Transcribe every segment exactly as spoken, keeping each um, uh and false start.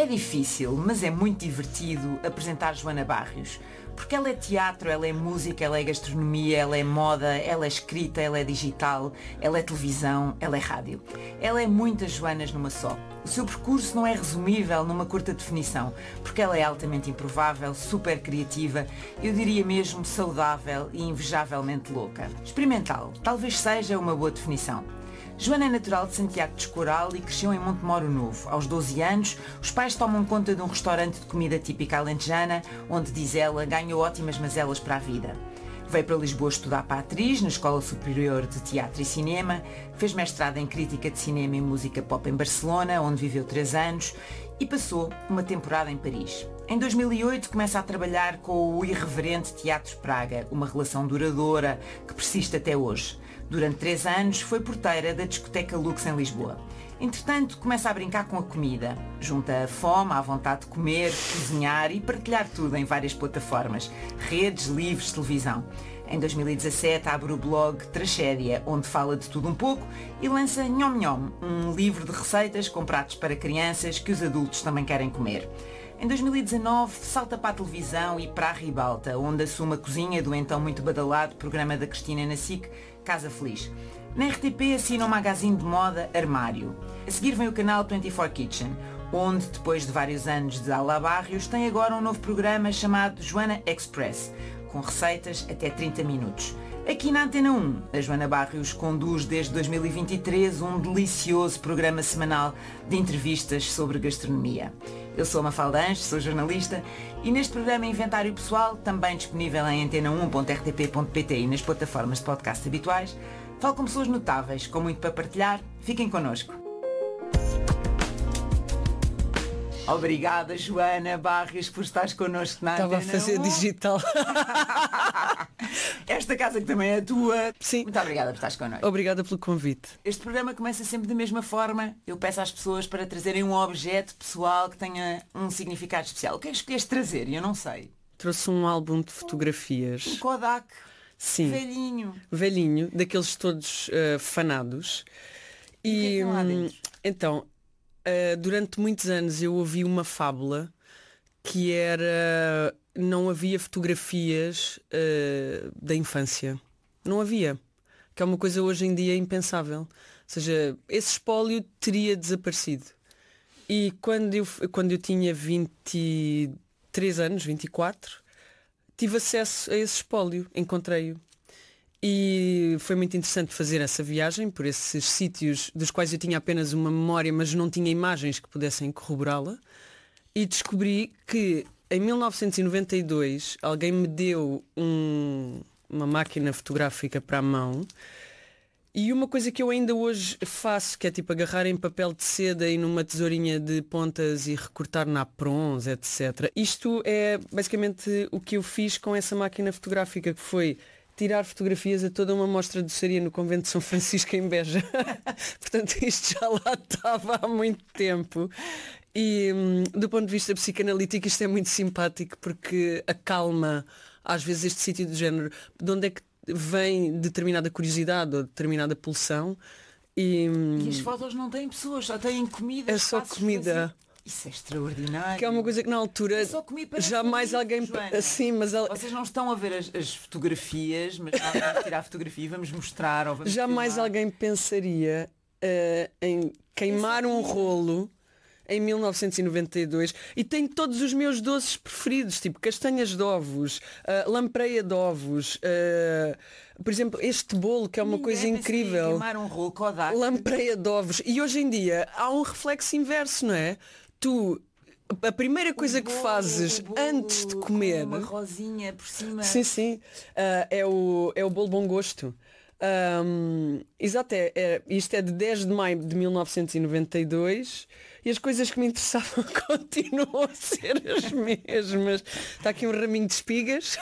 É difícil, mas é muito divertido apresentar Joana Barrios, porque ela é teatro, ela é música, ela é gastronomia, ela é moda, ela é escrita, ela é digital, ela é televisão, ela é rádio. Ela é muitas Joanas numa só. O seu percurso não é resumível numa curta definição, porque ela é altamente improvável, super criativa, eu diria mesmo saudável e invejavelmente louca. Experimental, talvez seja uma boa definição. Joana é natural de Santiago de Escoral e cresceu em Montemoro Novo. Aos doze anos, os pais tomam conta de um restaurante de comida típica alentejana, onde, diz ela, ganhou ótimas mazelas para a vida. Veio para Lisboa estudar para atriz na Escola Superior de Teatro e Cinema, fez mestrado em Crítica de Cinema e Música Pop em Barcelona, onde viveu três anos, e passou uma temporada em Paris. Em dois mil e oito começa a trabalhar com o irreverente Teatro Praga, uma relação duradoura que persiste até hoje. Durante três anos foi porteira da discoteca Lux em Lisboa. Entretanto, começa a brincar com a comida. Junta a fome à vontade de comer, cozinhar e partilhar tudo em várias plataformas, redes, livros, televisão. Em dois mil e dezassete abre o blog Tragédia, onde fala de tudo um pouco e lança Nhom Nhom, um livro de receitas com pratos para crianças que os adultos também querem comer. Em dois mil e dezanove salta para a televisão e para a Ribalta, onde assume a cozinha do então muito badalado programa da Cristina na S I C, Casa Feliz. Na R T P assina um magazine de moda Armário. A seguir vem o canal vinte e quatro Kitchen, onde, depois de vários anos de Alá Barrios, tem agora um novo programa chamado Joana Express, com receitas até trinta minutos. Aqui na Antena um, a Joana Barrios conduz desde dois mil e vinte e três um delicioso programa semanal de entrevistas sobre gastronomia. Eu sou a Mafalda Anjos, sou jornalista e neste programa Inventário Pessoal, também disponível em antena um ponto r t p ponto p t e nas plataformas de podcast habituais, falo com pessoas notáveis, com muito para partilhar. Fiquem connosco. Obrigada, Joana Barrios, por estares connosco na Estava Antena a fazer um. digital. Esta casa que também é a tua. Sim. Muito obrigada por estares connosco. Obrigada pelo convite. Este programa começa sempre da mesma forma. Eu peço às pessoas para trazerem um objeto pessoal que tenha um significado especial. O que é que escolheste trazer? Eu não sei. Trouxe um álbum de fotografias. Um Kodak. Sim. Velhinho. Velhinho, daqueles todos uh, fanados. E, e o que é que tem lá dentro? Então, uh, durante muitos anos eu ouvi uma fábula que era... não havia fotografias uh, da infância. Não havia. Que é uma coisa hoje em dia impensável. Ou seja, esse espólio teria desaparecido. E quando eu, quando eu tinha vinte e três anos, vinte e quatro, tive acesso a esse espólio, encontrei-o. E foi muito interessante fazer essa viagem por esses sítios dos quais eu tinha apenas uma memória, mas não tinha imagens que pudessem corroborá-la. E descobri que em mil novecentos e noventa e dois alguém me deu um, uma máquina fotográfica para a mão e uma coisa que eu ainda hoje faço, que é tipo agarrar em papel de seda e numa tesourinha de pontas e recortar naprons, etcétera. Isto é basicamente o que eu fiz com essa máquina fotográfica, que foi tirar fotografias a toda uma mostra de doçaria no convento de São Francisco em Beja. Portanto, isto já lá estava há muito tempo. E do ponto de vista psicanalítico isto é muito simpático porque acalma às vezes este sítio do género de onde é que vem determinada curiosidade ou determinada pulsão e, e as fotos não têm pessoas, só têm comida. É só comida. Fazer... Isso é extraordinário. Que é uma coisa que na altura jamais alguém assim, mas ela... Vocês não estão a ver as, as fotografias, mas vamos tirar a fotografia, vamos mostrar ou vamos jamais filmar. Alguém pensaria uh, em queimar um rolo em mil novecentos e noventa e dois e tem todos os meus doces preferidos, tipo castanhas de ovos, uh, lampreia de ovos, uh, por exemplo, este bolo que é uma Ninguém coisa incrível. Queimar um rolo Kodak. Lampreia de ovos. E hoje em dia há um reflexo inverso, não é? Tu, a primeira coisa bolo, que fazes bolo, antes de comer, uma rosinha por cima. Sim, sim, uh, é, o, é o bolo Bom Gosto. Um, exato, é, é, isto é de dez de maio de mil novecentos e noventa e dois e as coisas que me interessavam continuam a ser as mesmas. Está aqui um raminho de espigas.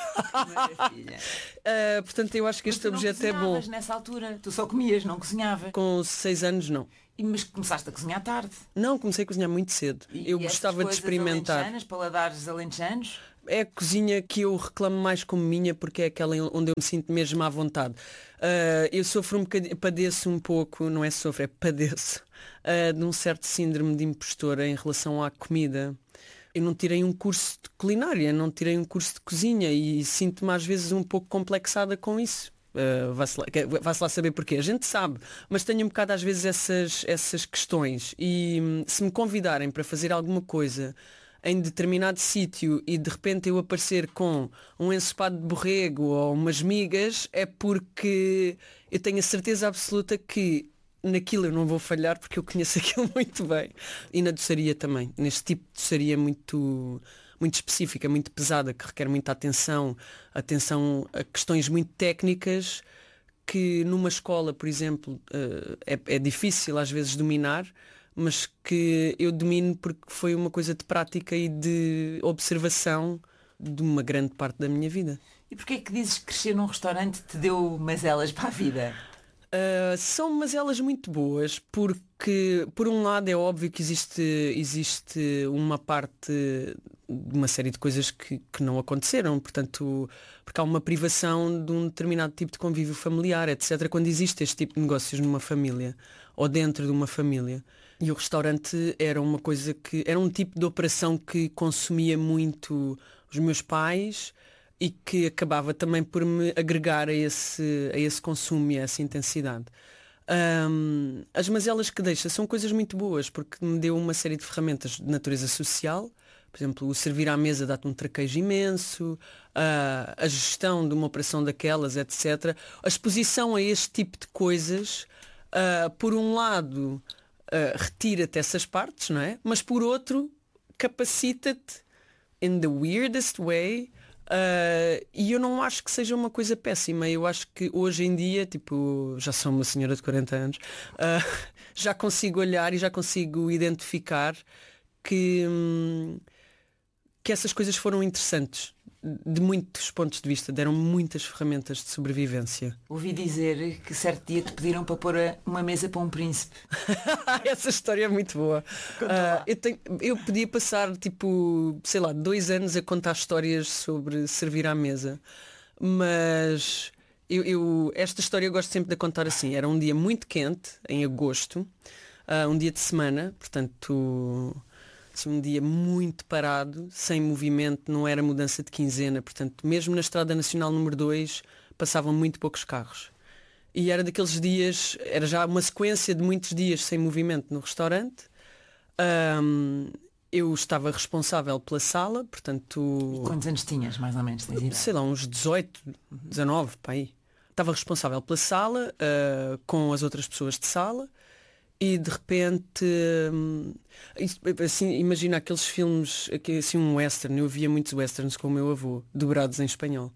uh, portanto, eu acho que mas este objeto é bom. Nessa altura, tu só comias, não cozinhavas. Com seis anos não. E, mas começaste a cozinhar tarde. Não, comecei a cozinhar muito cedo. E, eu e gostava de experimentar. Alentejanas, paladares alentejanos? É a cozinha que eu reclamo mais como minha porque é aquela onde eu me sinto mesmo à vontade. Uh, eu sofro um bocadinho, padeço um pouco, não é sofro, é padeço. uh, de um certo síndrome de impostora em relação à comida. Eu não tirei um curso de culinária, não tirei um curso de cozinha e sinto-me às vezes um pouco complexada com isso. Uh, Vá-se lá, vá-se lá saber porquê. A gente sabe, mas tenho um bocado às vezes essas, essas questões. E hum, se me convidarem para fazer alguma coisa em determinado sítio e de repente eu aparecer com um ensopado de borrego ou umas migas, é porque eu tenho a certeza absoluta que naquilo eu não vou falhar porque eu conheço aquilo muito bem. E na doçaria também. Neste tipo de doçaria muito... muito específica, muito pesada, que requer muita atenção, atenção a questões muito técnicas que numa escola, por exemplo, é, é difícil às vezes dominar, mas que eu domino porque foi uma coisa de prática e de observação de uma grande parte da minha vida. E porquê é que dizes que crescer num restaurante te deu mazelas para a vida? Uh, são mazelas muito boas porque, por um lado, é óbvio que existe, existe uma parte de uma série de coisas que, que não aconteceram, portanto, porque há uma privação de um determinado tipo de convívio familiar, etcétera, quando existe este tipo de negócios numa família ou dentro de uma família. E o restaurante era uma coisa que era um tipo de operação que consumia muito os meus pais e que acabava também por me agregar a esse, a esse consumo e a essa intensidade. Um, as mazelas que deixa são coisas muito boas, porque me deu uma série de ferramentas de natureza social. Por exemplo, o servir à mesa dá-te um traquejo imenso, uh, a gestão de uma operação daquelas, etcétera. A exposição a este tipo de coisas, uh, por um lado, uh, retira-te essas partes, não é? Mas por outro, capacita-te in the weirdest way. Uh, e eu não acho que seja uma coisa péssima. Eu acho que hoje em dia, tipo, já sou uma senhora de quarenta anos, uh, já consigo olhar e já consigo identificar que, hum, que essas coisas foram interessantes de muitos pontos de vista, deram muitas ferramentas de sobrevivência. Ouvi dizer que certo dia te pediram para pôr uma mesa para um príncipe. Essa história é muito boa. Uh, eu, tenho, eu podia passar tipo, sei lá, dois anos a contar histórias sobre servir à mesa, mas eu, eu, esta história eu gosto sempre de contar assim. Era um dia muito quente, em agosto, uh, um dia de semana, portanto assim, um dia muito parado, sem movimento, não era mudança de quinzena, portanto mesmo na Estrada Nacional número dois passavam muito poucos carros. E era daqueles dias, era já uma sequência de muitos dias sem movimento no restaurante. Um, eu estava responsável pela sala, portanto... E quantos anos tinhas, mais ou menos? Tens sei lá, uns dezoito, dezanove, para aí. Estava responsável pela sala, uh, com as outras pessoas de sala, e de repente, um, assim, imagina aqueles filmes, assim, um western, eu via muitos westerns com o meu avô, dobrados em espanhol.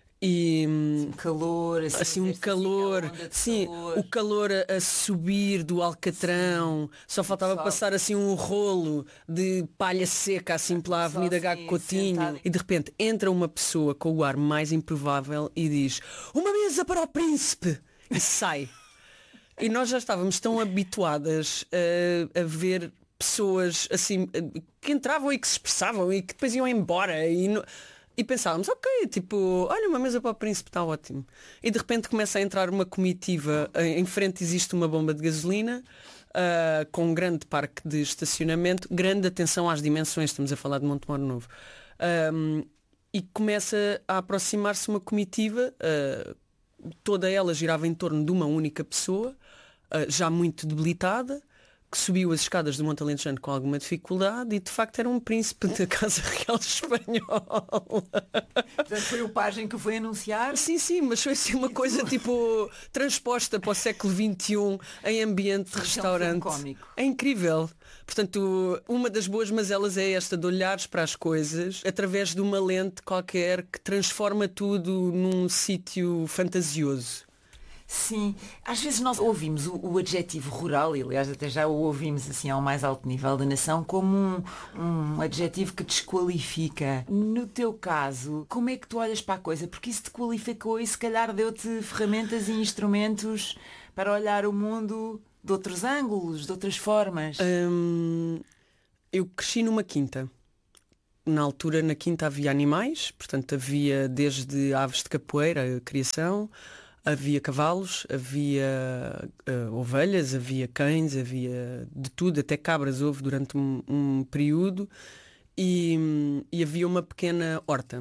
E um calor, assim, assim um calor, assim, sim, calor. O calor a, a subir do alcatrão, sim. Só faltava Pessoal. passar assim um rolo de palha seca assim pela Avenida Gago Coutinho, sentado. E de repente entra uma pessoa com o ar mais improvável e diz: uma mesa para o príncipe, e sai. E nós já estávamos tão habituadas a, a ver pessoas assim que entravam e que se expressavam e que depois iam embora e no... E pensávamos, ok, tipo, olha, uma mesa para o príncipe está ótimo. E de repente começa a entrar uma comitiva, em frente existe uma bomba de gasolina, uh, com um grande parque de estacionamento, grande atenção às dimensões, estamos a falar de Montemor Novo. Um, e começa a aproximar-se uma comitiva, uh, toda ela girava em torno de uma única pessoa, uh, já muito debilitada, que subiu as escadas do Monte Alentejano com alguma dificuldade e de facto era um príncipe da Casa Real Espanhola. Portanto, foi o pajem que foi anunciar? Sim, sim, mas foi assim uma coisa tipo transposta para o século vinte e um em ambiente de restaurante. É incrível. Portanto, uma das boas mazelas é esta de olhares para as coisas através de uma lente qualquer que transforma tudo num sítio fantasioso. Sim, às vezes nós ouvimos o, o adjetivo rural, e aliás até já o ouvimos assim ao mais alto nível da nação, como um, um adjetivo que desqualifica. No teu caso, como é que tu olhas para a coisa? Porque isso te qualificou e se calhar deu-te ferramentas e instrumentos para olhar o mundo de outros ângulos, de outras formas. Hum, eu cresci numa quinta. Na altura na quinta havia animais, portanto havia desde aves de capoeira, a criação, Havia cavalos, havia uh, ovelhas, havia cães, havia de tudo, até cabras houve durante um, um período, e, e havia uma pequena horta.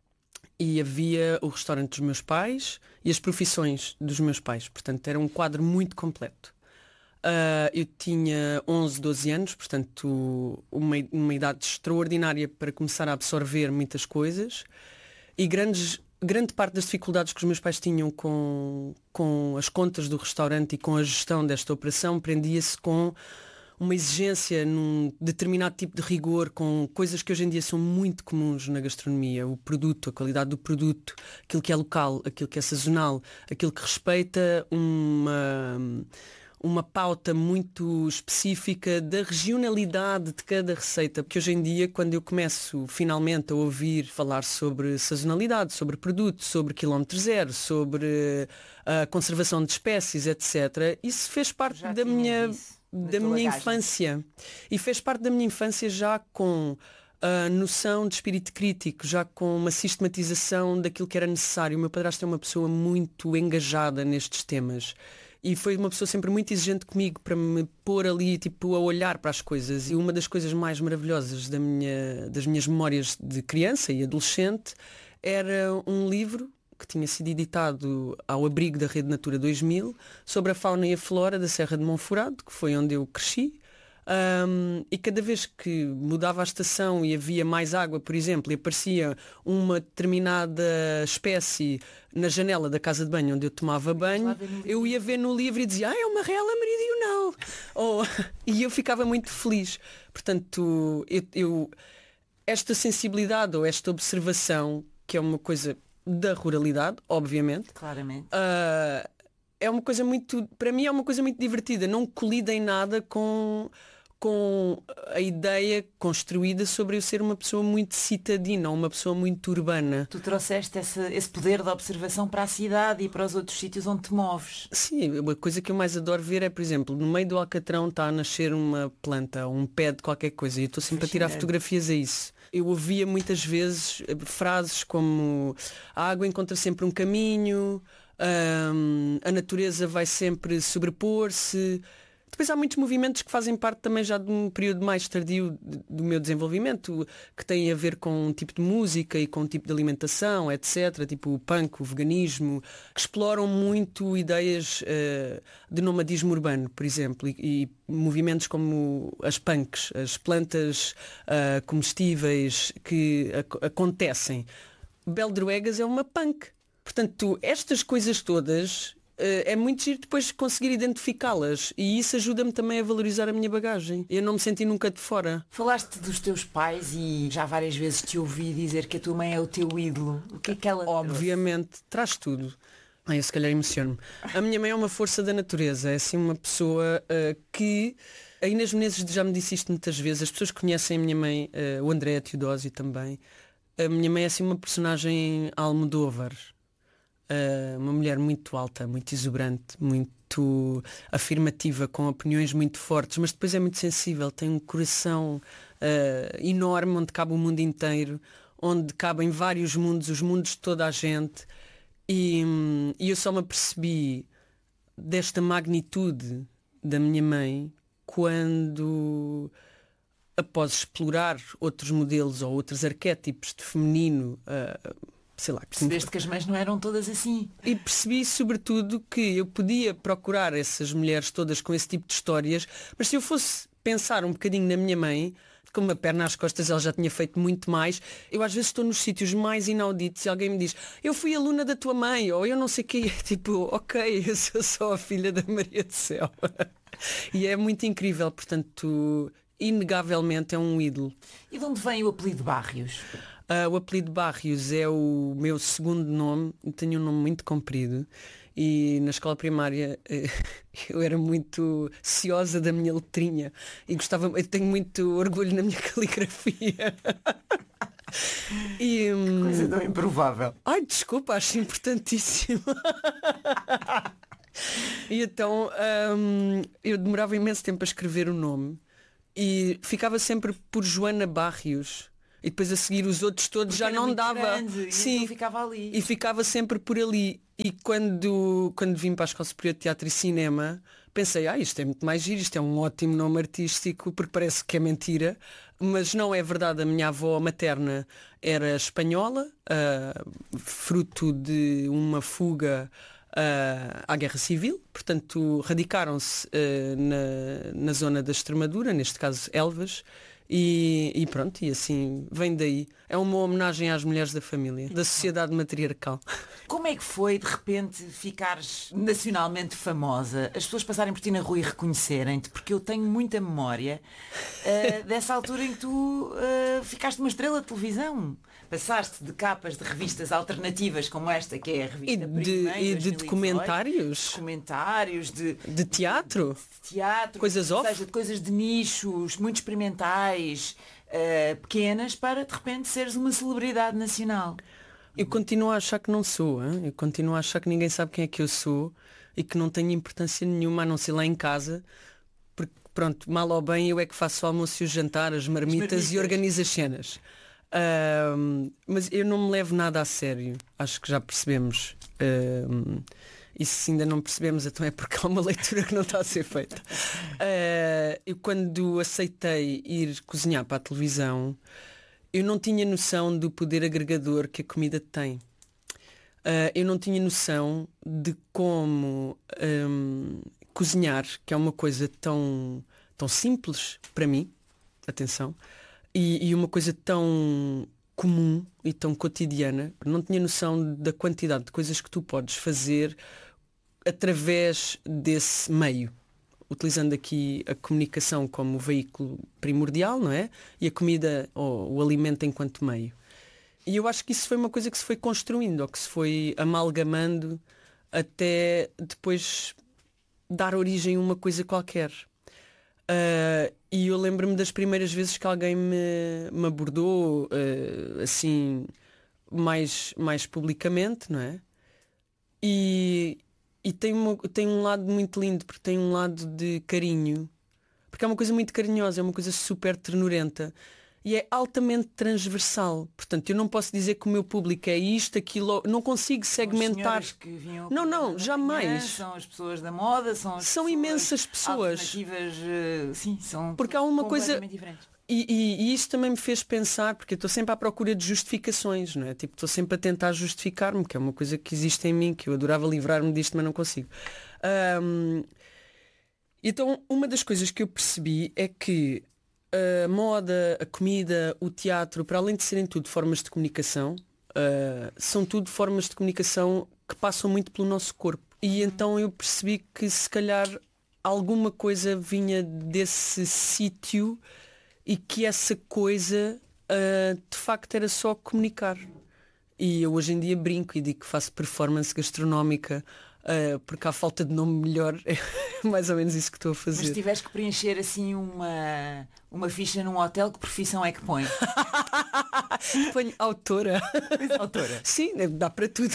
E havia o restaurante dos meus pais e as profissões dos meus pais. Portanto, era um quadro muito completo. Uh, eu tinha onze, doze anos, portanto, uma, uma idade extraordinária para começar a absorver muitas coisas. E grandes... grande parte das dificuldades que os meus pais tinham com, com as contas do restaurante e com a gestão desta operação prendia-se com uma exigência num determinado tipo de rigor, com coisas que hoje em dia são muito comuns na gastronomia: o produto, a qualidade do produto, aquilo que é local, aquilo que é sazonal, aquilo que respeita uma... uma pauta muito específica da regionalidade de cada receita, porque hoje em dia, quando eu começo finalmente a ouvir falar sobre sazonalidade, sobre produto, sobre quilómetro zero, sobre a conservação de espécies, etcétera, isso fez parte da minha, da minha infância. E fez parte da minha infância já com a noção de espírito crítico, já com uma sistematização daquilo que era necessário. O meu padrasto é uma pessoa muito engajada nestes temas. E foi uma pessoa sempre muito exigente comigo para me pôr ali, tipo, a olhar para as coisas. E uma das coisas mais maravilhosas da minha, das minhas memórias de criança e adolescente era um livro que tinha sido editado ao abrigo da Rede Natura dois mil sobre a fauna e a flora da Serra de Monforado, que foi onde eu cresci. Um, e cada vez que mudava a estação e havia mais água, por exemplo, e aparecia uma determinada espécie na janela da casa de banho onde eu tomava banho, eu ia ver no livro e dizia: ah, é uma reala meridional. Oh, e eu ficava muito feliz. Portanto, eu, eu, esta sensibilidade ou esta observação, que é uma coisa da ruralidade, obviamente, claramente, uh, é uma coisa muito, para mim é uma coisa muito divertida. Não colida em nada com com a ideia construída sobre eu ser uma pessoa muito citadina, uma pessoa muito urbana. Tu trouxeste esse, esse poder de observação para a cidade e para os outros sítios onde te moves. Sim, uma coisa que eu mais adoro ver é, por exemplo, no meio do Alcatrão está a nascer uma planta, um pé de qualquer coisa, e eu estou sempre a tirar fotografias a isso. Eu ouvia muitas vezes frases como: a água encontra sempre um caminho, hum, a natureza vai sempre sobrepor-se. Depois há muitos movimentos que fazem parte também já de um período mais tardio do meu desenvolvimento, que têm a ver com um tipo de música e com um tipo de alimentação, etcétera. Tipo o punk, o veganismo, que exploram muito ideias uh, de nomadismo urbano, por exemplo, e, e movimentos como as punks, as plantas uh, comestíveis que ac- acontecem. Beldroegas é uma punk. Portanto, estas coisas todas... é muito giro depois conseguir identificá-las, e isso ajuda-me também a valorizar a minha bagagem. Eu não me senti nunca de fora. Falaste dos teus pais e já várias vezes te ouvi dizer que a tua mãe é o teu ídolo. O que é que ela te Obviamente, trouxe? Traz tudo. Ai, eu se calhar emociono-me. A minha mãe é uma força da natureza. É assim uma pessoa uh, que... A Inês Menezes já me disse isto muitas vezes. As pessoas que conhecem a minha mãe, uh, o André Teodósio também. A minha mãe é assim uma personagem Almodóvar. Uh, uma mulher muito alta, muito exuberante, muito afirmativa, com opiniões muito fortes, mas depois é muito sensível, tem um coração uh, enorme, onde cabe o mundo inteiro, onde cabem vários mundos, os mundos de toda a gente, e, hum, e eu só me apercebi desta magnitude da minha mãe quando, após explorar outros modelos ou outros arquétipos de feminino, uh, sei lá, percebeste que as mães não eram todas assim. E percebi sobretudo que eu podia procurar essas mulheres todas com esse tipo de histórias, mas se eu fosse pensar um bocadinho na minha mãe, com uma perna às costas, ela já tinha feito muito mais. Eu às vezes estou nos sítios mais inauditos e alguém me diz: eu fui aluna da tua mãe, ou eu não sei o que. Tipo, ok, eu sou só a filha da Maria do Céu. E é muito incrível, portanto, inegavelmente é um ídolo. E de onde vem o apelido Barrios? Uh, o apelido Barrios é o meu segundo nome. Eu tenho um nome muito comprido e na escola primária eu era muito ciosa da minha letrinha e gostava, eu tenho muito orgulho na minha caligrafia. E, hum... coisa tão improvável. Ai, desculpa, acho importantíssimo. E então um, eu demorava imenso tempo a escrever o nome e ficava sempre por Joana Barrios. E depois a seguir os outros todos. Porque já não dava. Grande, sim, e ficava ali. E ficava sempre por ali. E quando, quando vim para a Escola Superior de Teatro e Cinema, pensei, ah, isto é muito mais giro, isto é um ótimo nome artístico, porque parece que é mentira, mas não é verdade. A minha avó materna era espanhola, uh, fruto de uma fuga uh, à Guerra Civil, portanto radicaram-se uh, na, na zona da Extremadura, neste caso Elvas, e, e pronto, e assim vem daí. É uma homenagem às mulheres da família, da sociedade matriarcal. Como é que foi de repente ficares nacionalmente famosa, as pessoas passarem por ti na rua e reconhecerem-te? Porque eu tenho muita memória uh, dessa altura em que tu uh, ficaste uma estrela de televisão. Passaste de capas de revistas alternativas como esta, que é a revista E de, Prisma, e de documentários? Documentários, de, de teatro? De teatro, coisas ou off? seja, de coisas de nichos, muito experimentais, uh, pequenas, para de repente seres uma celebridade nacional. Eu continuo a achar que não sou, hein? Eu continuo a achar que ninguém sabe quem é que eu sou e que não tenho importância nenhuma, a não ser lá em casa, porque pronto, mal ou bem eu é que faço o almoço e o jantar, as marmitas, as marmitas. E organizo as cenas. Uh, mas eu não me levo nada a sério, acho que já percebemos. Uh, e se ainda não percebemos, então é porque há uma leitura que não está a ser feita. Uh, eu quando aceitei ir cozinhar para a televisão, eu não tinha noção do poder agregador que a comida tem. Uh, eu não tinha noção de como um, cozinhar, que é uma coisa tão, tão simples para mim, atenção, e, e uma coisa tão comum e tão cotidiana. Não tinha noção da quantidade de coisas que tu podes fazer através desse meio, utilizando aqui a comunicação como veículo primordial, não é? E a comida ou o alimento enquanto meio. E eu acho que isso foi uma coisa que se foi construindo, ou que se foi amalgamando até depois dar origem a uma coisa qualquer. Uh, e eu lembro-me das primeiras vezes que alguém me, me abordou uh, assim mais, mais publicamente, não é? E, e tem, uma, tem um lado muito lindo, porque tem um lado de carinho, porque é uma coisa muito carinhosa, é uma coisa super ternurenta e é altamente transversal. Portanto, eu não posso dizer que o meu público é isto, aquilo, não consigo segmentar. Que vinham não, não, jamais. Manhã, são as pessoas da moda, são as são pessoas imensas pessoas. Alternativas, sim, são porque há uma coisa diferentes. E, e, e isso também me fez pensar, porque eu estou sempre à procura de justificações, não é? Tipo, estou sempre a tentar justificar-me, que é uma coisa que existe em mim, que eu adorava livrar-me disto, mas não consigo. Um, então, uma das coisas que eu percebi é que a moda, a comida, o teatro, para além de serem tudo formas de comunicação, uh, são tudo formas de comunicação que passam muito pelo nosso corpo. E então eu percebi que se calhar alguma coisa vinha desse sítio e que essa coisa uh, de facto era só comunicar. E eu hoje em dia brinco e digo que faço performance gastronómica, uh, porque há falta de nome melhor, é mais ou menos isso que estou a fazer. Mas se tiveres que preencher assim uma, uma ficha num hotel, que profissão é que põe? Ponho autora. Autora? Sim, dá para tudo.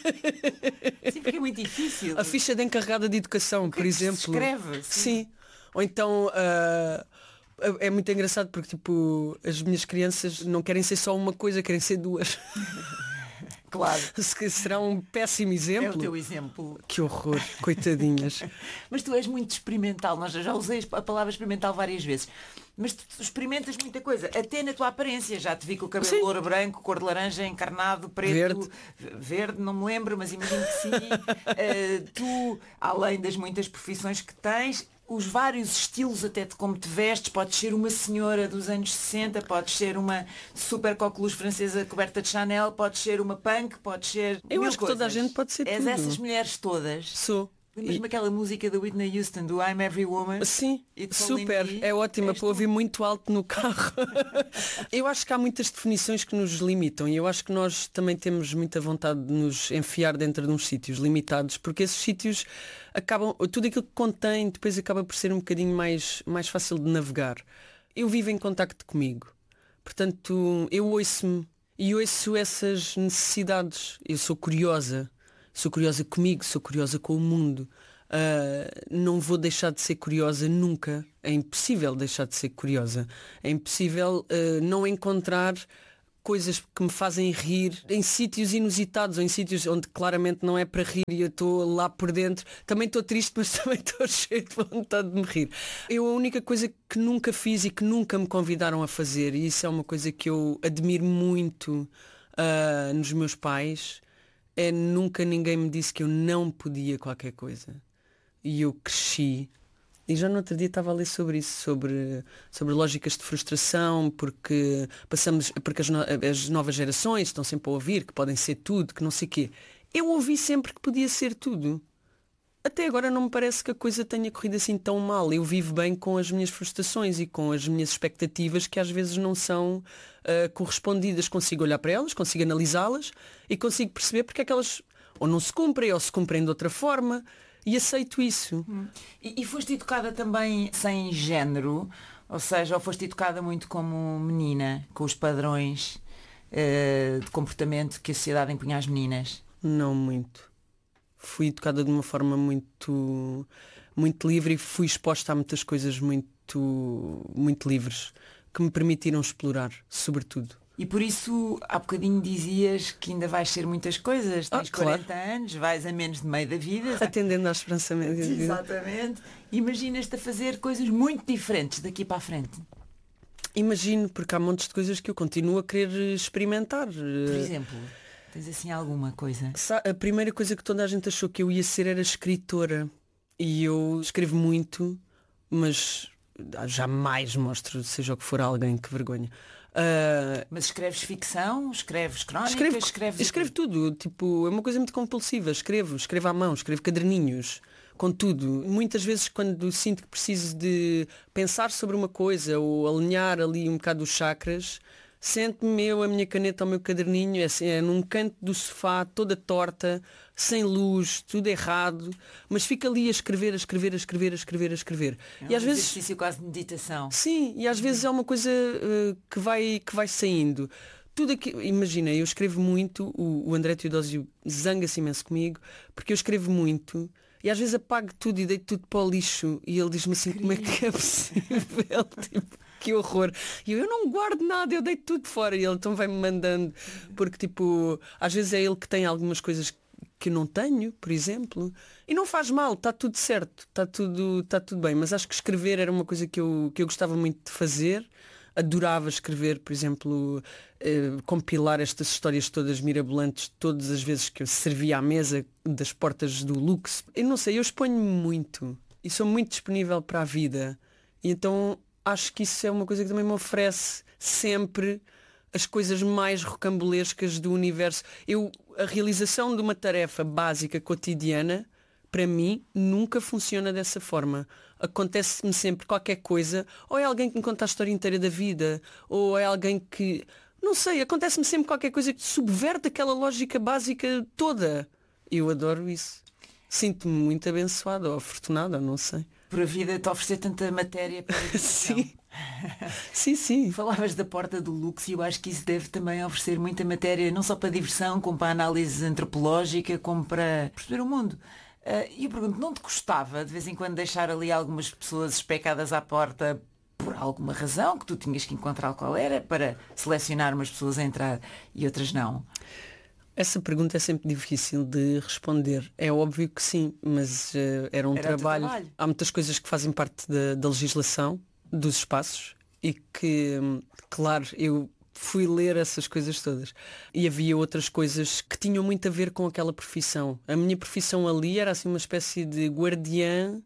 Sim, porque é muito difícil. A ficha de encarregada de educação, o que por é que exemplo. se escreve? Sim. Sim. Ou então... Uh, é muito engraçado porque tipo as minhas crianças não querem ser só uma coisa, querem ser duas. Claro. Será um péssimo exemplo. É o teu exemplo. Que horror, coitadinhas. Mas tu és muito experimental. Nós já usei a palavra experimental várias vezes. Mas tu experimentas muita coisa, até na tua aparência. Já te vi com o cabelo Sim. louro branco, cor de laranja, encarnado, preto, verde, verde não me lembro, mas imagino que sim. uh, tu, além das muitas profissões que tens, os vários estilos até de como te vestes, podes ser uma senhora dos anos sessenta, podes ser uma super coqueluche francesa coberta de Chanel, podes ser uma punk, podes ser eu mil acho que coisas. toda a gente pode ser És tudo. essas mulheres todas. Sou. Lembras-me aquela música da Whitney Houston, do I'm Every Woman? Sim, It's super, é ótima para ouvir muito alto no carro. Eu acho que há muitas definições que nos limitam e eu acho que nós também temos muita vontade de nos enfiar dentro de uns sítios limitados, porque esses sítios acabam, tudo aquilo que contém depois acaba por ser um bocadinho mais, mais fácil de navegar. Eu vivo em contacto comigo, portanto eu ouço-me e ouço essas necessidades, eu sou curiosa. Sou curiosa comigo, sou curiosa com o mundo. Uh, não vou deixar de ser curiosa nunca. É impossível deixar de ser curiosa. É impossível uh, não encontrar coisas que me fazem rir em sítios inusitados ou em sítios onde claramente não é para rir e eu estou lá por dentro. Também estou triste, mas também estou cheio de vontade de me rir. Eu a única coisa que nunca fiz e que nunca me convidaram a fazer, e isso é uma coisa que eu admiro muito uh, nos meus pais, é nunca ninguém me disse que eu não podia qualquer coisa. E eu cresci. E já no outro dia estava a ler sobre isso, sobre, sobre lógicas de frustração, porque passamos, porque as, no, as novas gerações estão sempre a ouvir que podem ser tudo, que não sei o quê. Eu ouvi sempre que podia ser tudo. Até agora não me parece que a coisa tenha corrido assim tão mal. Eu vivo bem com as minhas frustrações e com as minhas expectativas que às vezes não são uh, correspondidas. Consigo olhar para elas, consigo analisá-las e consigo perceber porque é que elas ou não se cumprem ou se cumprem de outra forma. E aceito isso. Hum. E, e foste educada também sem género? Ou seja, ou foste educada muito como menina, com os padrões uh, de comportamento que a sociedade impunha às meninas? Não muito. Fui educada de uma forma muito, muito livre e fui exposta a muitas coisas muito, muito livres, que me permitiram explorar, sobretudo. E por isso, há bocadinho dizias que ainda vais ser muitas coisas. Tens ah, claro. quarenta anos, vais a menos de meio da vida. Atendendo à esperança média de vida. Exatamente. Imaginas-te a fazer coisas muito diferentes daqui para a frente. Imagino, porque há montes de coisas que eu continuo a querer experimentar. Por exemplo, tens assim alguma coisa? A primeira coisa que toda a gente achou que eu ia ser era escritora. E eu escrevo muito, mas jamais mostro, seja o que for, a alguém, que vergonha. Uh, Mas escreves ficção, escreves crónicas, escrevo, escreves... escrevo tudo, tipo, é uma coisa muito compulsiva. Escrevo, escrevo à mão, escrevo caderninhos, com tudo. Muitas vezes quando sinto que preciso de pensar sobre uma coisa ou alinhar ali um bocado os chakras, sento-me eu, a minha caneta, ao meu caderninho, é, assim, é num canto do sofá, toda torta, sem luz, tudo errado, mas fico ali a escrever, a escrever, a escrever, a escrever, a escrever. É um e às vezes exercício quase de meditação. Sim, e às vezes é uma coisa uh, que vai, que vai saindo. Tudo aqui, imagina, eu escrevo muito, o, o André Teodósio zanga-se imenso comigo, porque eu escrevo muito e às vezes apago tudo e deito tudo para o lixo e ele diz-me assim, como é que é possível? Tipo, que horror. E eu, eu não guardo nada, eu deito tudo fora. E ele então vai-me mandando, porque tipo, às vezes é ele que tem algumas coisas que eu não tenho, por exemplo. E não faz mal, está tudo certo, está tudo, está tudo bem. Mas acho que escrever era uma coisa que eu, que eu gostava muito de fazer. Adorava escrever, por exemplo, eh, compilar estas histórias todas mirabolantes, todas as vezes que eu servia à mesa das portas do Lux. Eu não sei, eu exponho-me muito e sou muito disponível para a vida. E então acho que isso é uma coisa que também me oferece sempre as coisas mais rocambolescas do universo. Eu, a realização de uma tarefa básica cotidiana, para mim, nunca funciona dessa forma. Acontece-me sempre qualquer coisa, ou é alguém que me conta a história inteira da vida, ou é alguém que... Não sei, acontece-me sempre qualquer coisa que subverte aquela lógica básica toda. Eu adoro isso. Sinto-me muito abençoada ou afortunada, não sei. Por a vida te oferecer tanta matéria para a Sim. Sim, sim. Falavas da porta do Lux e eu acho que isso deve também oferecer muita matéria, não só para diversão, como para a análise antropológica, como para perceber o mundo. E uh, eu pergunto, não te custava de vez em quando deixar ali algumas pessoas especadas à porta por alguma razão, que tu tinhas que encontrar qual era, para selecionar umas pessoas a entrar e outras não? Essa pergunta é sempre difícil de responder. É óbvio que sim, mas uh, era um era trabalho. trabalho. Há muitas coisas que fazem parte da, da legislação, dos espaços, e que, claro, eu fui ler essas coisas todas. E havia outras coisas que tinham muito a ver com aquela profissão. A minha profissão ali era assim uma espécie de guardiã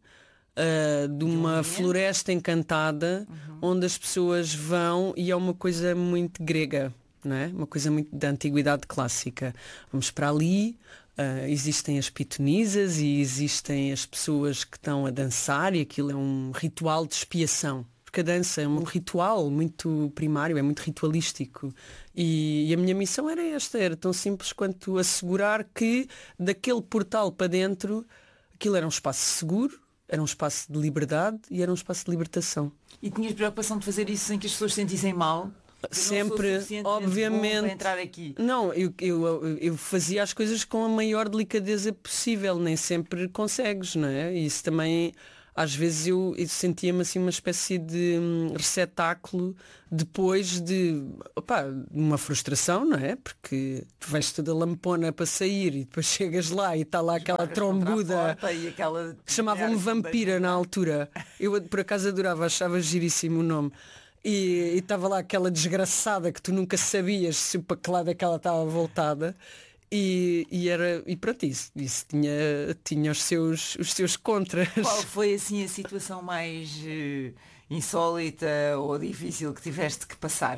uh, de uma de um floresta encantada, uhum. onde as pessoas vão e é uma coisa muito grega. Não é? Uma coisa muito da antiguidade clássica. Vamos para ali, uh, existem as pitonisas e existem as pessoas que estão a dançar e aquilo é um ritual de expiação. Porque a dança é um ritual muito primário, é muito ritualístico. E, e a minha missão era esta, era tão simples quanto assegurar que daquele portal para dentro aquilo era um espaço seguro, era um espaço de liberdade e era um espaço de libertação. E tinhas preocupação de fazer isso sem que as pessoas se sentissem mal? Sempre, obviamente. Entrar aqui. Não, eu, eu, eu fazia as coisas com a maior delicadeza possível, nem sempre consegues, não é? Isso também às vezes eu, eu sentia-me assim uma espécie de hum, receptáculo depois de opa, uma frustração, não é? Porque tu vais toda lampona para sair e depois chegas lá e está lá aquela trombuda. Aquela... Chamavam-me vampira na altura. Eu por acaso adorava, achava giríssimo o nome. E estava lá aquela desgraçada que tu nunca sabias se para que lado é que ela estava voltada. E, e, era, e pronto, isso, isso tinha, tinha os, seus, os seus contras. Qual foi assim a situação mais uh, insólita ou difícil que tiveste que passar?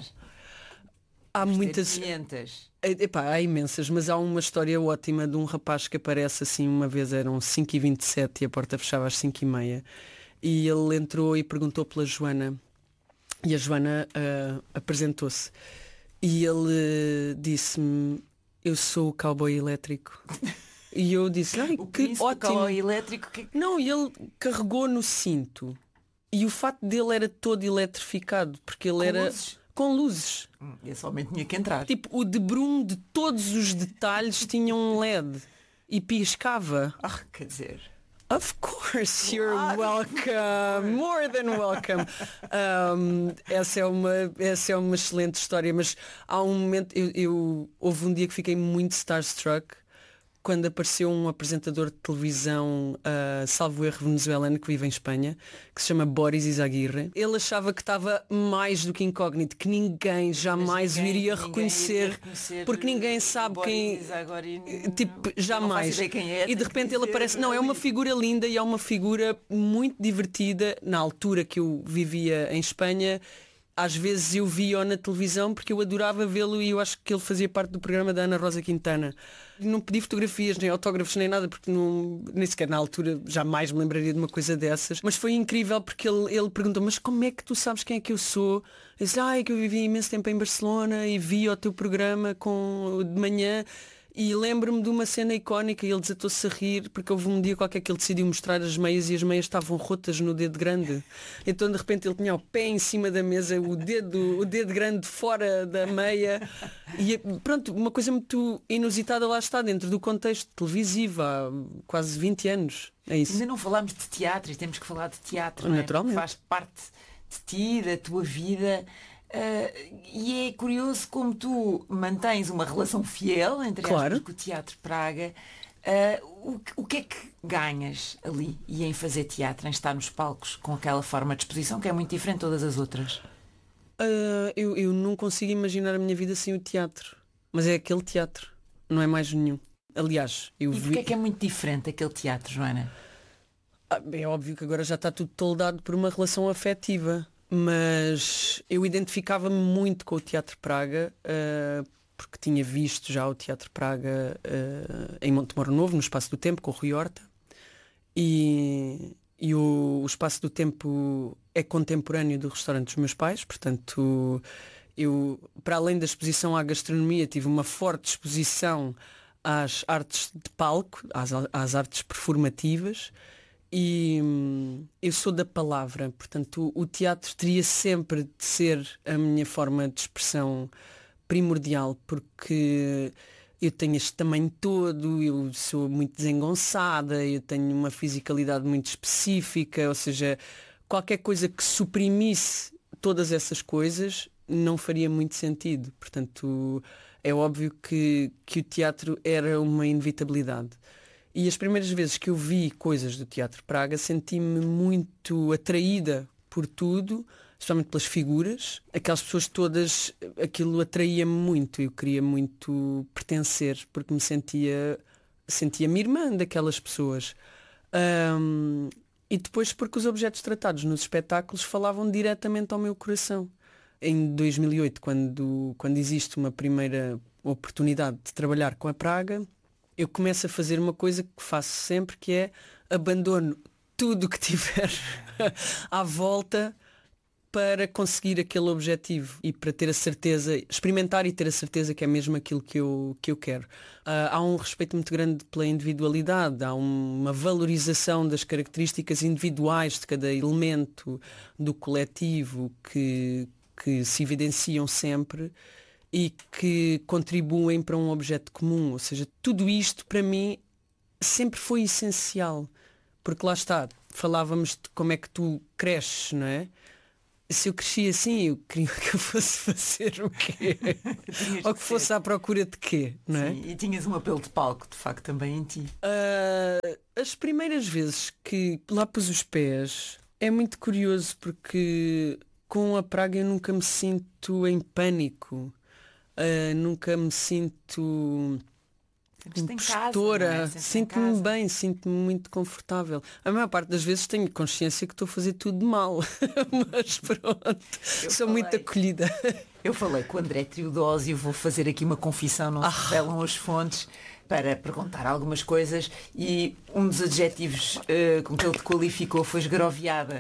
Há Vamos muitas. Epá, há imensas, mas há uma história ótima de um rapaz que aparece assim uma vez, eram cinco e vinte e sete e a porta fechava às cinco e meia. E ele entrou e perguntou pela Joana. E a Joana uh, apresentou-se. E ele uh, disse-me: eu sou o cowboy elétrico. E eu disse, ai, o que ótimo. Cowboy elétrico que... Não, e ele carregou no cinto. E o fato dele era todo eletrificado, porque ele com era luzes? com luzes. Hum, esse homem tinha que entrar. Tipo, o debrum de todos os detalhes tinha um L E D e piscava. Ah, quer dizer... Of course, you're Claro. welcome, more than welcome. Um, essa, é uma, essa é uma excelente história, mas há um momento, eu, eu, houve um dia que fiquei muito starstruck quando apareceu um apresentador de televisão, uh, salvo erro venezuelano, que vive em Espanha, que se chama Boris Izaguirre. Ele achava que estava mais do que incógnito, que ninguém jamais ninguém, o iria ninguém reconhecer, iria reconhecer, porque ninguém sabe Boris quem... Izaguirre, Tipo, não jamais. faço ideia quem é, E de tenho repente que ele dizer, aparece. Não, é uma figura linda e é uma figura muito divertida. Na altura que eu vivia em Espanha, às vezes eu via-o na televisão porque eu adorava vê-lo e eu acho que ele fazia parte do programa da Ana Rosa Quintana. Não pedi fotografias, nem autógrafos, nem nada, porque não, nem sequer na altura jamais me lembraria de uma coisa dessas. Mas foi incrível porque ele, ele perguntou, mas como é que tu sabes quem é que eu sou? Eu disse, ah, é que eu vivi imenso tempo em Barcelona e vi o teu programa com, de manhã. E lembro-me de uma cena icónica e ele desatou-se a rir porque houve um dia qualquer que ele decidiu mostrar as meias e as meias estavam rotas no dedo grande. Então de repente ele tinha o pé em cima da mesa, o dedo, o dedo grande fora da meia. E pronto, uma coisa muito inusitada lá está, dentro do contexto televisivo, há quase vinte anos. É isso. Ainda não falámos de teatro e temos que falar de teatro, naturalmente. Não é? Faz parte de ti, da tua vida. Uh, e é curioso como tu mantens uma relação fiel entre claro. aspas, com o Teatro Praga. Uh, o, o que é que ganhas ali e em fazer teatro, em estar nos palcos com aquela forma de exposição que é muito diferente de todas as outras? Uh, eu, eu não consigo imaginar a minha vida sem o teatro. Mas é aquele teatro, não é mais nenhum. Aliás, eu e vi... porquê é que é muito diferente aquele teatro, Joana? Ah, é óbvio que agora já está tudo toldado por uma relação afetiva. Mas eu identificava-me muito com o Teatro Praga, uh, porque tinha visto já o Teatro Praga uh, em Montemor Novo, no Espaço do Tempo, com o Rui Horta. E, e o, o Espaço do Tempo é contemporâneo do restaurante dos meus pais, portanto, eu, para além da exposição à gastronomia, tive uma forte exposição às artes de palco, às, às artes performativas. E hum, eu sou da palavra, portanto o, o teatro teria sempre de ser a minha forma de expressão primordial, porque eu tenho este tamanho todo, eu sou muito desengonçada, eu tenho uma fisicalidade muito específica, ou seja, qualquer coisa que suprimisse todas essas coisas não faria muito sentido. Portanto, é óbvio que, que o teatro era uma inevitabilidade. E as primeiras vezes que eu vi coisas do Teatro Praga senti-me muito atraída por tudo, especialmente pelas figuras. Aquelas pessoas todas, aquilo atraía-me muito. Eu queria muito pertencer, porque me sentia, sentia-me irmã daquelas pessoas. Um, e depois porque os objetos tratados nos espetáculos falavam diretamente ao meu coração. Em dois mil e oito, quando, quando existe uma primeira oportunidade de trabalhar com a Praga, eu começo a fazer uma coisa que faço sempre, que é abandono tudo o que tiver à volta para conseguir aquele objetivo e para ter a certeza, experimentar e ter a certeza que é mesmo aquilo que eu, que eu quero. Uh, há um respeito muito grande pela individualidade, há uma valorização das características individuais de cada elemento do coletivo que, que se evidenciam sempre e que contribuem para um objeto comum. Ou seja, tudo isto para mim sempre foi essencial, porque lá está, falávamos de como é que tu cresces, não é? Se eu cresci assim, eu queria que eu fosse fazer o quê? Ou que fosse à procura de quê, não é? Sim, e tinhas um apelo de palco, de facto, também em ti. Uh, as primeiras vezes que lá pus os pés é muito curioso porque com a Praga eu nunca me sinto em pânico, uh, nunca me sinto impostora, é? sinto-me bem, sinto-me muito confortável. A maior parte das vezes tenho consciência que estou a fazer tudo de mal, mas pronto, eu sou falei, muito acolhida. Eu falei com o André Teodósio, vou fazer aqui uma confissão, não se ah. revelam as fontes, para perguntar algumas coisas, e um dos adjetivos uh, com que ele te qualificou foi esgaroviada.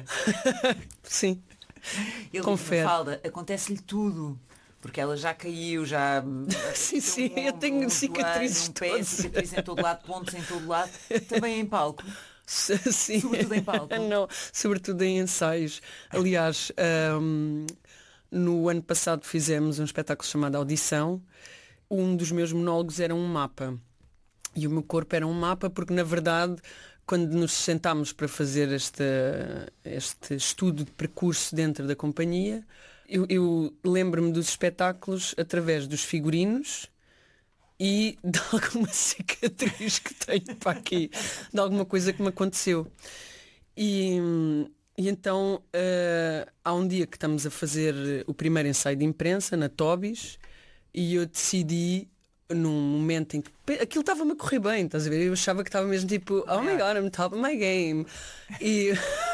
Sim. Ele disse, Mafalda, acontece-lhe tudo. Porque ela já caiu, já... sim, sim, um, eu tenho um cicatrizes um pé, cicatriz em todo lado, pontos em todo lado, também em palco. Sim. Sobretudo em palco. Não, sobretudo em ensaios. Aliás, um, no ano passado fizemos um espetáculo chamado Audição. Um dos meus monólogos era um mapa. E o meu corpo era um mapa porque, na verdade, quando nos sentámos para fazer este, este estudo de percurso dentro da companhia, Eu, eu lembro-me dos espetáculos através dos figurinos e de alguma cicatriz que tenho para aqui, de alguma coisa que me aconteceu. E, e então uh, há um dia que estamos a fazer o primeiro ensaio de imprensa na Tobis e eu decidi, num momento em que aquilo estava-me a correr bem, estás a ver? Eu achava que estava mesmo tipo, oh my god, I'm top of my game. E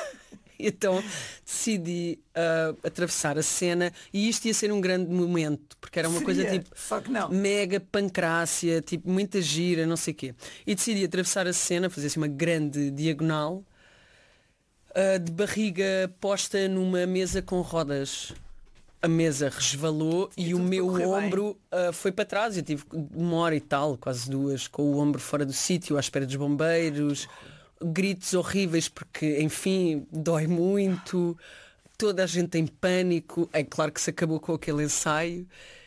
então decidi uh, atravessar a cena e isto ia ser um grande momento, porque era uma Seria, coisa tipo só que não. mega pancrácia, tipo muita gira, não sei o quê. E decidi atravessar a cena, fazer assim uma grande diagonal, uh, de barriga posta numa mesa com rodas. A mesa resvalou e, e o meu ombro uh, foi para trás. Eu tive uma hora e tal, quase duas, com o ombro fora do sítio, à espera dos bombeiros. Gritos horríveis porque, enfim, dói muito, toda a gente em pânico. É claro que se acabou com aquele ensaio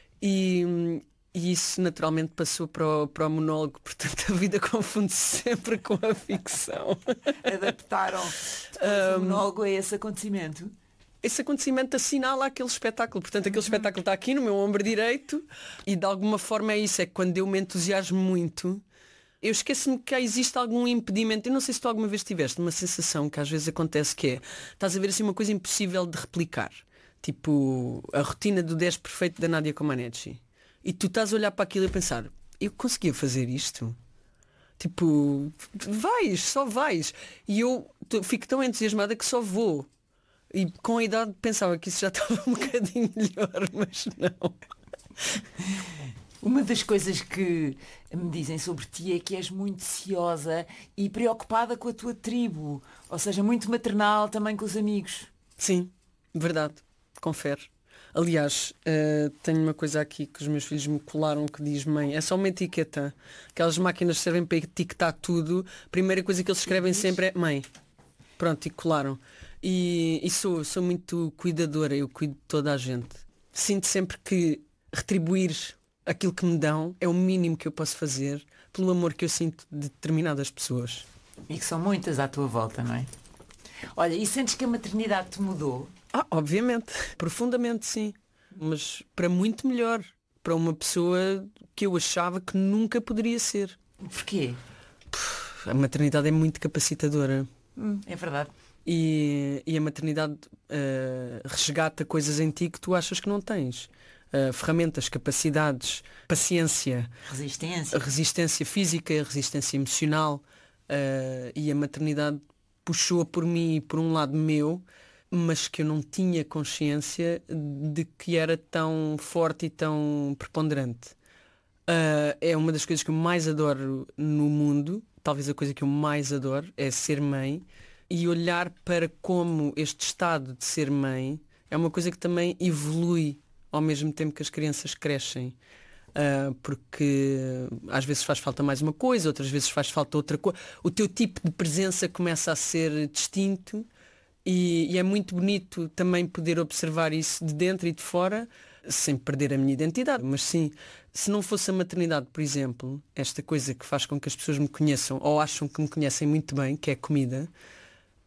e, e isso naturalmente passou para o, para o monólogo. Portanto, a vida confunde-se sempre com a ficção. Adaptaram um, o monólogo a esse acontecimento? Esse acontecimento assinala aquele espetáculo. Portanto, aquele uhum. espetáculo está aqui no meu ombro direito e de alguma forma é isso, é que quando eu me entusiasmo muito, eu esqueço-me que existe algum impedimento. Eu não sei se tu alguma vez tiveste uma sensação que às vezes acontece, que é, estás a ver assim uma coisa impossível de replicar, tipo a rotina do dez perfeito da Nadia Comaneci, e tu estás a olhar para aquilo e a pensar, eu conseguia fazer isto? Tipo, vais, só vais. E eu fico tão entusiasmada que só vou. E com a idade pensava que isso já estava um bocadinho melhor, mas não. Uma das coisas que me dizem sobre ti é que és muito ciosa e preocupada com a tua tribo, ou seja, muito maternal também com os amigos. Sim, verdade, confere. Aliás, uh, tenho uma coisa aqui que os meus filhos me colaram que diz mãe, é só uma etiqueta. Aquelas máquinas servem para etiquetar tudo. A primeira coisa que eles escrevem sempre é mãe. Pronto, e colaram. E, e sou, sou muito cuidadora, eu cuido de toda a gente. Sinto sempre que retribuir aquilo que me dão é o mínimo que eu posso fazer pelo amor que eu sinto de determinadas pessoas. E que são muitas à tua volta, não é? Olha, e sentes que a maternidade te mudou? Ah, obviamente, profundamente sim. Mas para muito melhor. Para uma pessoa que eu achava que nunca poderia ser. Porquê? A maternidade é muito capacitadora. Hum, é verdade. E, e a maternidade uh, resgata coisas em ti que tu achas que não tens. Uh, ferramentas, capacidades, paciência, resistência, resistência física, resistência emocional, uh, e a maternidade puxou por mim, por um lado meu, mas que eu não tinha consciência de que era tão forte e tão preponderante. Uh, é uma das coisas que eu mais adoro no mundo, talvez a coisa que eu mais adoro é ser mãe e olhar para como este estado de ser mãe é uma coisa que também evolui ao mesmo tempo que as crianças crescem, uh, porque às vezes faz falta mais uma coisa, outras vezes faz falta outra coisa. O teu tipo de presença começa a ser distinto e, e é muito bonito também poder observar isso de dentro e de fora, sem perder a minha identidade. Mas sim, se não fosse a maternidade, por exemplo, esta coisa que faz com que as pessoas me conheçam ou acham que me conhecem muito bem, que é a comida,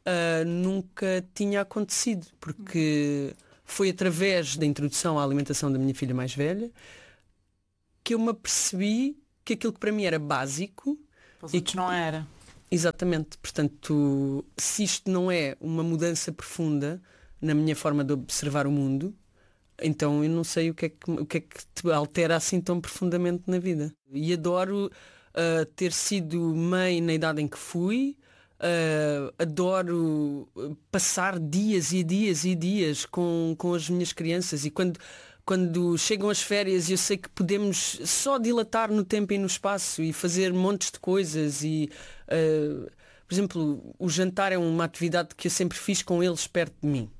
uh, nunca tinha acontecido, porque foi através da introdução à alimentação da minha filha mais velha que eu me apercebi que aquilo que para mim era básico e que não era. Exatamente. Portanto, se isto não é uma mudança profunda na minha forma de observar o mundo, então eu não sei o que é que, o que, é que te altera assim tão profundamente na vida. E adoro uh, ter sido mãe na idade em que fui. Uh, adoro passar dias e dias e dias com, com as minhas crianças, e quando, quando chegam as férias eu sei que podemos só dilatar no tempo e no espaço e fazer montes de coisas e, uh, por exemplo, o jantar é uma atividade que eu sempre fiz com eles perto de mim,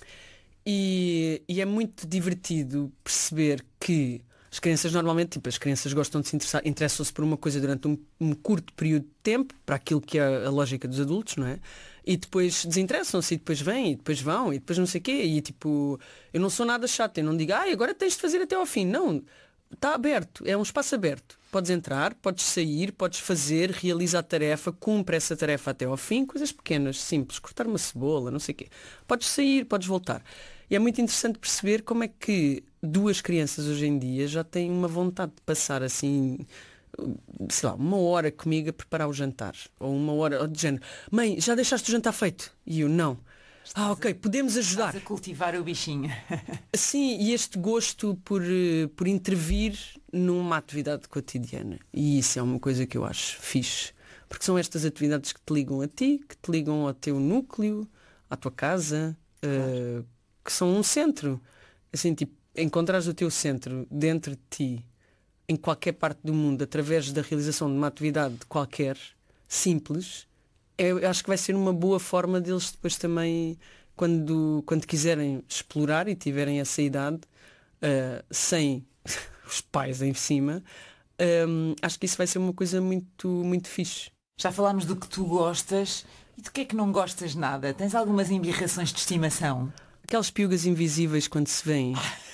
e, e é muito divertido perceber que as crianças normalmente, tipo, as crianças gostam de se interessar, interessam-se por uma coisa durante um, um curto período de tempo, para aquilo que é a lógica dos adultos, não é? E depois desinteressam-se, e depois vêm, e depois vão, e depois não sei o quê, e tipo, eu não sou nada chato, eu não digo, ah, agora tens de fazer até ao fim. Não, está aberto, é um espaço aberto. Podes entrar, podes sair, podes fazer, realiza a tarefa, cumpre essa tarefa até ao fim, coisas pequenas, simples, cortar uma cebola, não sei o quê. Podes sair, podes voltar. E é muito interessante perceber como é que duas crianças hoje em dia já têm uma vontade de passar assim, sei lá, uma hora comigo a preparar o jantar. Ou uma hora, ou de género, mãe, já deixaste o jantar feito? E eu, não. Estás ah, ok, podemos ajudar. Estás a cultivar o bichinho. Sim, e este gosto por, por intervir numa atividade cotidiana. E isso é uma coisa que eu acho fixe. Porque são estas atividades que te ligam a ti, que te ligam ao teu núcleo, à tua casa, claro. uh, que são um centro. Assim, tipo, encontrares o teu centro dentro de ti, em qualquer parte do mundo, através da realização de uma atividade qualquer, simples, eu acho que vai ser uma boa forma deles depois também, quando, quando quiserem explorar e tiverem essa idade, uh, sem os pais em cima, um, acho que isso vai ser uma coisa muito, muito fixe. Já falámos do que tu gostas, e do que é que não gostas nada? Tens algumas embirrações de estimação? Aquelas piugas invisíveis quando se vêem.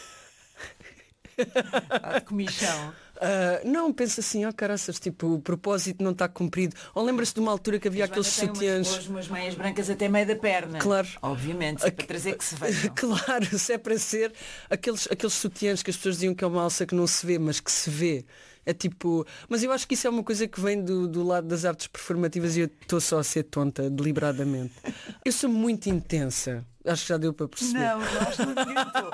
Ah, de comichão. Uh, não, pensa assim, ó oh, caraças, tipo, o propósito não está cumprido. Ou lembra-se de uma altura que havia aqueles sutiãs. Umas, umas meias brancas até meio da perna. Claro. Obviamente, se é para trazer que se vejam. Claro, se é para ser aqueles, aqueles sutiãs que as pessoas diziam que é uma alça que não se vê, mas que se vê. É tipo. Mas eu acho que isso é uma coisa que vem do, do lado das artes performativas e eu estou só a ser tonta, deliberadamente. Eu sou muito intensa. Acho que já deu para perceber. Não, eu acho que não estou.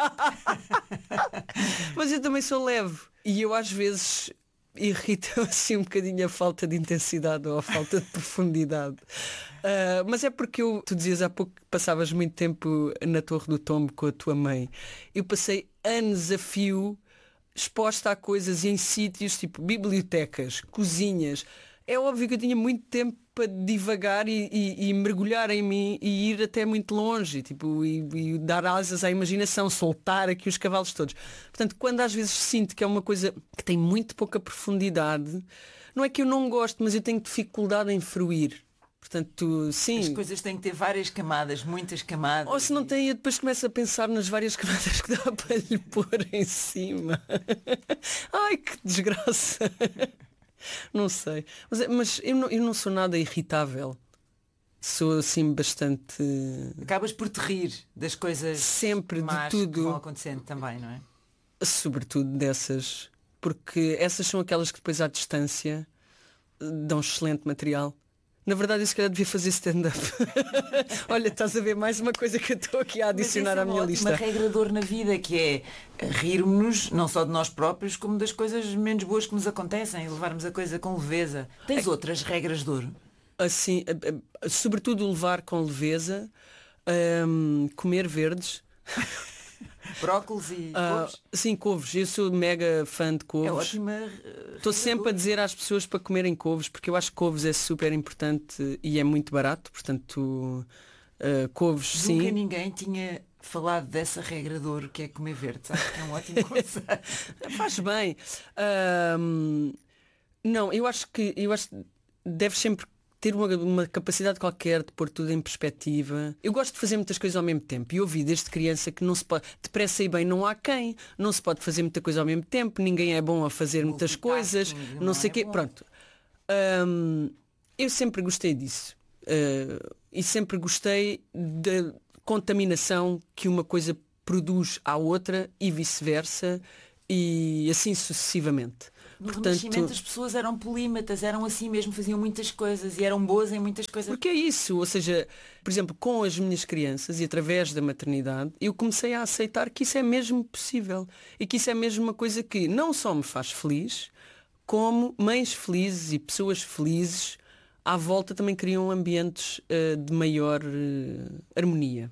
Mas eu também sou leve. E eu às vezes irrita assim um bocadinho a falta de intensidade ou a falta de profundidade. Uh, mas é porque eu, tu dizias há pouco que passavas muito tempo na Torre do Tombo com a tua mãe. Eu passei anos a fio exposta a coisas e em sítios tipo bibliotecas, cozinhas. É óbvio que eu tinha muito tempo para divagar e, e, e mergulhar em mim e ir até muito longe, tipo, e, e dar asas à imaginação, soltar aqui os cavalos todos. Portanto, quando às vezes sinto que é uma coisa que tem muito pouca profundidade, não é que eu não gosto, mas eu tenho dificuldade em fruir. Portanto, sim. As coisas têm que ter várias camadas, muitas camadas. Ou se não tem, eu depois começo a pensar nas várias camadas que dá para lhe pôr em cima. Ai, que desgraça. Não sei. Mas, mas eu, não, eu não sou nada irritável. Sou assim bastante. Acabas por te rir das coisas sempre de tudo que vão acontecendo também, não é? Sobretudo dessas. Porque essas são aquelas que depois à distância dão excelente material. Na verdade, eu se calhar devia fazer stand-up. Olha, estás a ver mais uma coisa que eu estou aqui a adicionar à minha lista. Uma regra de ouro na vida, que é rirmos-nos não só de nós próprios, como das coisas menos boas que nos acontecem, e levarmos a coisa com leveza. Tens é... outras regras de ouro? Assim, sobretudo levar com leveza, um, comer verdes. Brócolis e couves? Uh, sim, couves. Eu sou mega fã de couves. É ótima. Estou sempre a dizer às pessoas para comerem couves, porque eu acho que couves é super importante e é muito barato. Portanto, uh, couves, Nunca sim. Nunca ninguém tinha falado dessa regra de ouro que é comer verde. Acho que é um ótimo conceito. Faz bem. Uh, não, eu acho que eu acho que deves sempre ter uma, uma capacidade qualquer de pôr tudo em perspectiva. Eu gosto de fazer muitas coisas ao mesmo tempo. E ouvi desde criança que não se pode, depressa e bem não há quem, não se pode fazer muita coisa ao mesmo tempo, ninguém é bom a fazer muitas coisas, não, não sei o é quê. Bom. Pronto. Um, eu sempre gostei disso. Uh, e sempre gostei da contaminação que uma coisa produz à outra e vice-versa e assim sucessivamente. No Portanto, Renascimento as pessoas eram polímatas, eram assim mesmo, faziam muitas coisas e eram boas em muitas coisas. Porque é isso, ou seja, por exemplo, com as minhas crianças e através da maternidade, eu comecei a aceitar que isso é mesmo possível e que isso é mesmo uma coisa que não só me faz feliz, como mães felizes e pessoas felizes à volta também criam ambientes uh, de maior uh, harmonia.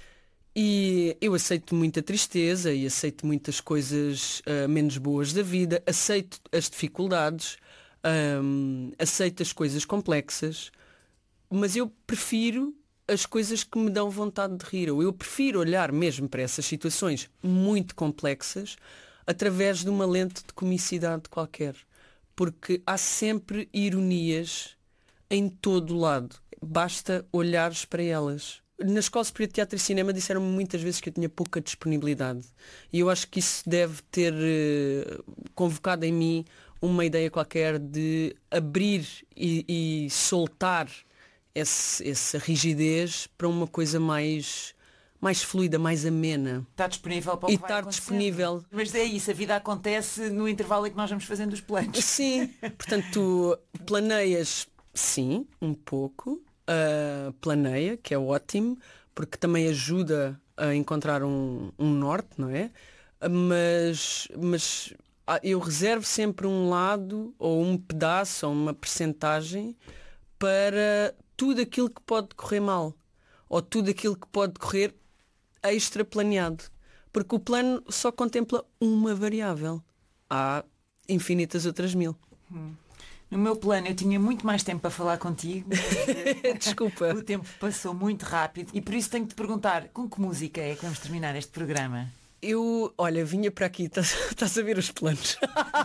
E eu aceito muita tristeza e aceito muitas coisas uh, menos boas da vida, aceito as dificuldades, um, aceito as coisas complexas, mas eu prefiro as coisas que me dão vontade de rir. Ou eu prefiro olhar mesmo para essas situações muito complexas através de uma lente de comicidade qualquer. Porque há sempre ironias em todo o lado. Basta olhares para elas. Na Escola Superior de Teatro e Cinema disseram-me muitas vezes que eu tinha pouca disponibilidade. E eu acho que isso deve ter uh, convocado em mim uma ideia qualquer de abrir e, e soltar esse, essa rigidez para uma coisa mais, mais fluida, mais amena. Está disponível para o e que vai estar acontecer. disponível. Mas é isso, a vida acontece no intervalo em que nós vamos fazendo os planos. Sim, portanto tu planeias, sim, um pouco. Uh, planeia, que é ótimo, porque também ajuda a encontrar um, um norte, não é? Mas, mas eu reservo sempre um lado ou um pedaço ou uma percentagem para tudo aquilo que pode correr mal ou tudo aquilo que pode correr extra planeado, porque o plano só contempla uma variável. Há infinitas outras mil. Hum. No meu plano eu tinha muito mais tempo para falar contigo. Desculpa. O tempo passou muito rápido e por isso tenho que te perguntar, com que música é que vamos terminar este programa? Eu, olha, vinha para aqui, estás, estás a ver os planos.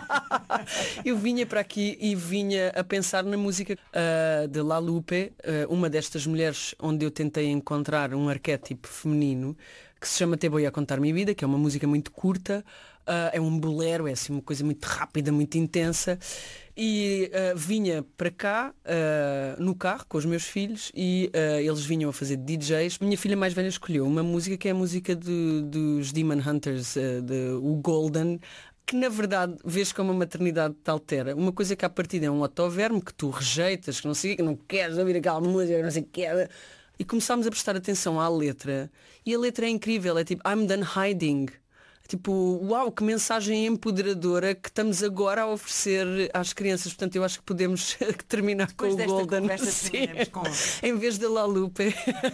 Eu vinha para aqui e vinha a pensar na música uh, de La Lupe, uh, uma destas mulheres onde eu tentei encontrar um arquétipo feminino que se chama Te Voy a Contar Mi Vida, que é uma música muito curta, uh, é um bolero, é assim uma coisa muito rápida, muito intensa. E uh, vinha para cá uh, no carro com os meus filhos e uh, eles vinham a fazer D Js. Minha filha mais velha escolheu uma música que é a música de, dos Demon Hunters, uh, de, o Golden, que na verdade vês como a maternidade te altera. Uma coisa que à partida é um autoverme que tu rejeitas, que não sei, que não queres ouvir aquela música, não sei o que é. E começámos a prestar atenção à letra e a letra é incrível, é tipo I'm done hiding. Tipo, uau, que mensagem empoderadora que estamos agora a oferecer às crianças. Portanto, eu acho que podemos terminar Depois com o Golden. Sim, com... em vez da La Lupe.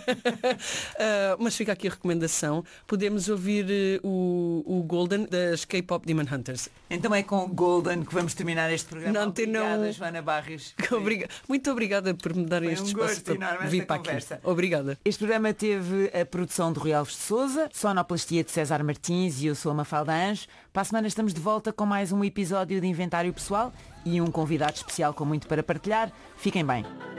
uh, mas fica aqui a recomendação. Podemos ouvir uh, o, o Golden das K-Pop Demon Hunters. Então é com o Golden que vamos terminar este programa. Não, obrigada, não... Joana Barrios. Obriga... Muito obrigada por me darem este um espaço para vir para conversa. aqui. Obrigada. Este programa teve a produção de Rui Alves de Souza, sonoplastia de César Martins e eu sou a Mafalda Anjos. Para a semana estamos de volta com mais um episódio de Inventário Pessoal e um convidado especial com muito para partilhar. Fiquem bem.